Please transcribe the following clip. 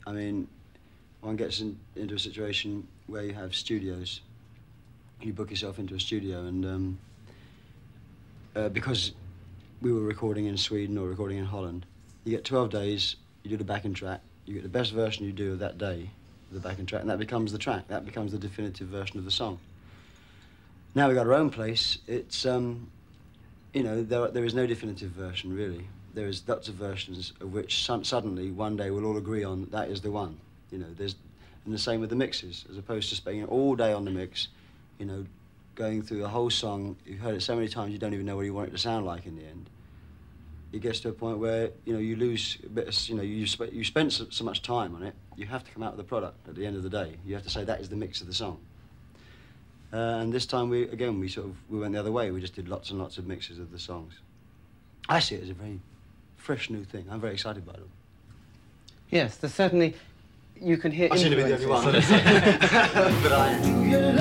I mean, one gets into a situation where you have studios. You book yourself into a studio, and because we were recording in Sweden or recording in Holland, you get 12 days, you do the backing track, you get the best version you do of that day, the backing track, and that becomes the track, that becomes the definitive version of the song. Now we've got our own place, it's, you know, there is no definitive version, really. There is lots of versions of which suddenly, one day, we'll all agree on that is the one. You know, and the same with the mixes, as opposed to spending all day on the mix, you know, going through the whole song. You've heard it so many times you don't even know what you want it to sound like in the end. It gets to a point where, you know, you lose a bit of, you know, you spent so much time on it, you have to come out with a product at the end of the day. You have to say that is the mix of the song. And this time we went the other way. We just did lots and lots of mixes of the songs. I see it as a very fresh new thing. I'm very excited by them. Yes, there's certainly, you can hear I seem to be the only one. But I am.